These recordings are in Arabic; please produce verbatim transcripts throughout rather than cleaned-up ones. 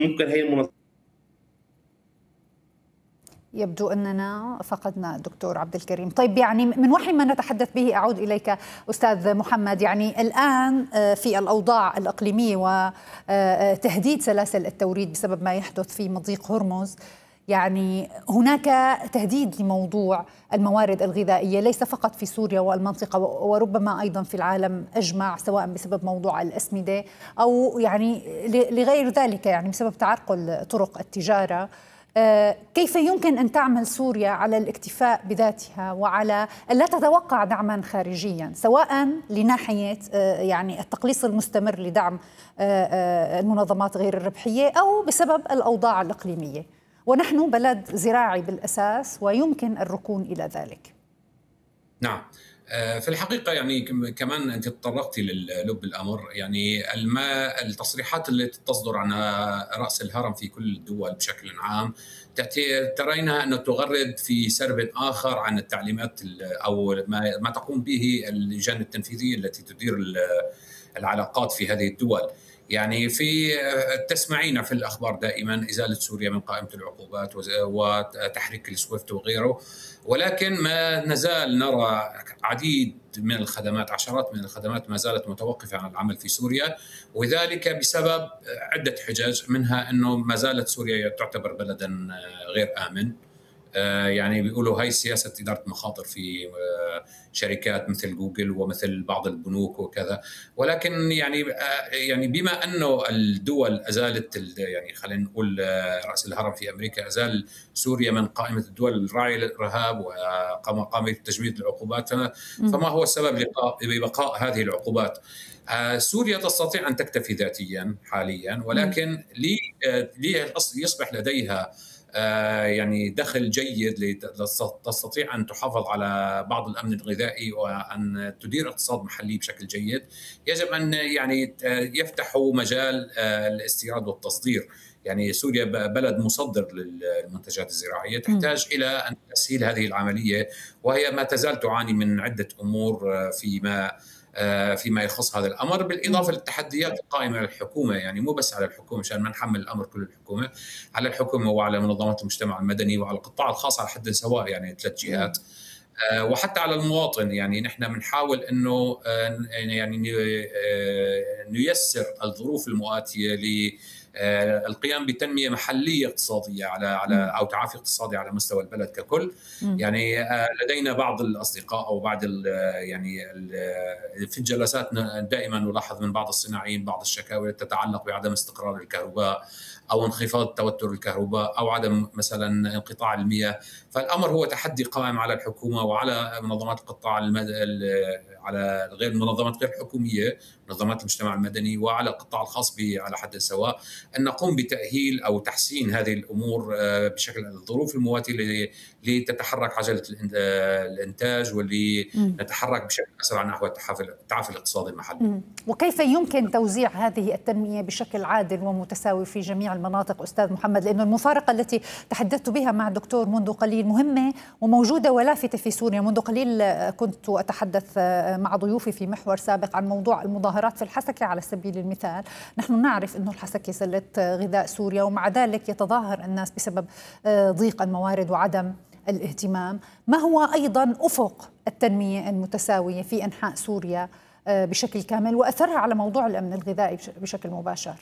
ممكن هي المنظمات. يبدو أننا فقدنا الدكتور عبد الكريم. طيب، يعني من وحي ما نتحدث به أعود إليك أستاذ محمد. يعني الآن في الأوضاع الإقليمية وتهديد سلاسل التوريد بسبب ما يحدث في مضيق هرمز، يعني هناك تهديد لموضوع الموارد الغذائية ليس فقط في سوريا والمنطقة، وربما أيضا في العالم أجمع، سواء بسبب موضوع الأسمدة أو يعني لغير ذلك، يعني بسبب تعرقل طرق التجارة. كيف يمكن أن تعمل سوريا على الاكتفاء بذاتها وعلى ألا تتوقع دعما خارجيا، سواء لناحية يعني التقليص المستمر لدعم المنظمات غير الربحية أو بسبب الأوضاع الإقليمية، ونحن بلد زراعي بالأساس ويمكن الركون إلى ذلك؟ نعم، في الحقيقة يعني كمان أنت تطرقتي للب الأمر. يعني الماء التصريحات التي تصدر عن رأس الهرم في كل الدول بشكل عام ترينها أنه تغرد في سرب آخر عن التعليمات أو ما تقوم به اللجان التنفيذية التي تدير العلاقات في هذه الدول. يعني في تسمعين في الأخبار دائما إزالة سوريا من قائمة العقوبات وتحريك السويفت وغيره، ولكن ما نزال نرى عديد من الخدمات، عشرات من الخدمات ما زالت متوقفة عن العمل في سوريا، وذلك بسبب عدة حجج، منها أنه ما زالت سوريا تعتبر بلدا غير آمن. يعني بيقولوا هاي سياسة إدارة مخاطر في شركات مثل جوجل ومثل بعض البنوك وكذا. ولكن يعني يعني بما أنه الدول أزالت، يعني خلينا نقول رأس الهرم في أمريكا أزال سوريا من قائمة الدول الراعية للإرهاب وقام قام بتجميد العقوبات، فما هو السبب لبقاء هذه العقوبات؟ سوريا تستطيع أن تكتفي ذاتيا حاليا، ولكن ليصبح لديها يعني دخل جيد لتستطيع أن تحافظ على بعض الأمن الغذائي وأن تدير اقتصاد محلي بشكل جيد، يجب أن يعني يفتحوا مجال الاستيراد والتصدير. يعني سوريا بلد مصدر للمنتجات الزراعية، تحتاج إلى أن تسهيل هذه العملية، وهي ما تزال تعاني من عدة أمور فيما فيما يخص هذا الأمر، بالإضافة للتحديات القائمة على الحكومة. يعني مو بس على الحكومة، عشان ما نحمل الأمر كل الحكومة، على الحكومة وعلى منظمات المجتمع المدني وعلى القطاع الخاص على حد سواء، يعني ثلاث جهات، وحتى على المواطن. يعني نحن بنحاول أنه يعني نيسر الظروف المؤاتية ل القيام بتنمية محلية اقتصادية على على أو تعافي اقتصادي على مستوى البلد ككل. يعني لدينا بعض الأصدقاء أو بعض ال يعني ال في الجلسات دائما نلاحظ من بعض الصناعيين بعض الشكاوى التي تتعلق بعدم استقرار الكهرباء أو انخفاض توتر الكهرباء أو عدم مثلا انقطاع المياه. فالأمر هو تحدي قائم على الحكومة وعلى منظمات القطاع المد... على غير منظمات غير حكومية، منظمات المجتمع المدني، وعلى القطاع الخاص به على حد سواء، أن نقوم بتأهيل أو تحسين هذه الأمور بشكل الظروف المواتية لتتحرك عجلة الإنتاج واللي نتحرك بشكل أسرع نحو التعافي الاقتصادي المحلي. وكيف يمكن توزيع هذه التنمية بشكل عادل ومتساوي في جميع المناطق أستاذ محمد؟ لأن المفارقة التي تحدثت بها مع الدكتور منذ قليل مهمة وموجودة ولافتة في سوريا. منذ قليل كنت أتحدث مع ضيوفي في محور سابق عن موضوع المظاهرات في الحسكة على سبيل المثال. نحن نعرف أن الحسكة سلة غذاء سوريا، ومع ذلك يتظاهر الناس بسبب ضيق الموارد وعدم الاهتمام. ما هو أيضا أفق التنمية المتساوية في أنحاء سوريا بشكل كامل وأثرها على موضوع الأمن الغذائي بشكل مباشر؟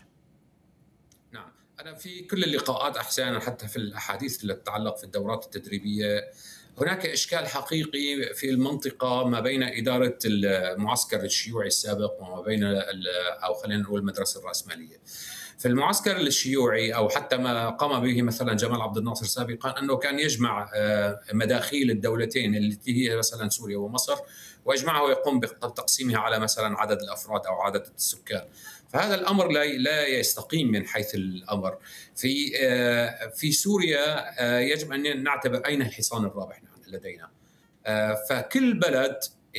نعم، أنا في كل اللقاءات أحيانا حتى في الأحاديث التي تتعلق في الدورات التدريبية هناك إشكال حقيقي في المنطقة ما بين إدارة المعسكر الشيوعي السابق وما بين أو خلينا نقول المدرسة الرأسمالية. في المعسكر الشيوعي أو حتى ما قام به مثلا جمال عبد الناصر سابقا، أنه كان يجمع مداخيل الدولتين التي هي مثلا سوريا ومصر ويجمعها ويقوم بتقسيمها على مثلا عدد الأفراد أو عدد السكان. فهذا الأمر لا لا يستقيم من حيث الأمر. في في سوريا يجب أن نعتبر أين الحصان الرابح لدينا. فكل بلد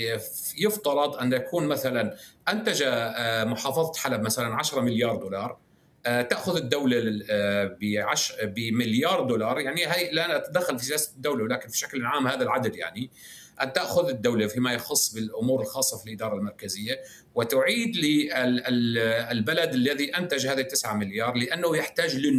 يفترض أن يكون مثلا أنتج محافظة حلب مثلا عشرة مليار دولار، تأخذ الدولة بمليار دولار. يعني هي لا نتدخل في سياسة الدولة، ولكن في شكل عام هذا العدد يعني أن تأخذ الدولة فيما يخص بالأمور الخاصة في الإدارة المركزية وتعيد للبلد الذي أنتج هذه التسعة مليار، لأنه يحتاج